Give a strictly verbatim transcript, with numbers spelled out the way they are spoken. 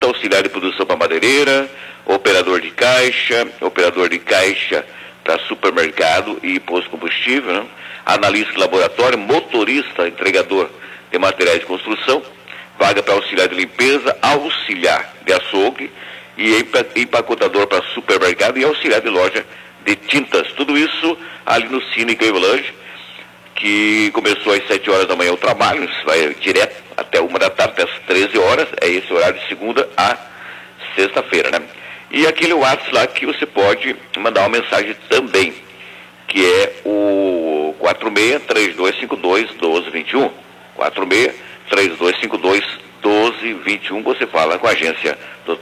auxiliar de produção para madeireira, operador de caixa, operador de caixa para supermercado e posto de combustível, né? Analista de laboratório, motorista, entregador de materiais de construção, vaga para auxiliar de limpeza, auxiliar de açougue e empacotador para supermercado e auxiliar de loja de tintas. Tudo isso ali no Cine Cleveland, que começou às sete horas da manhã o trabalho, vai direto até uma da tarde, até as treze horas, é esse horário de segunda a sexta-feira, né? E aquele WhatsApp lá que você pode mandar uma mensagem também, que é o quatro seis três dois cinco dois um dois dois um. quatro seis três dois cinco dois um dois dois um. Você fala com a agência doutor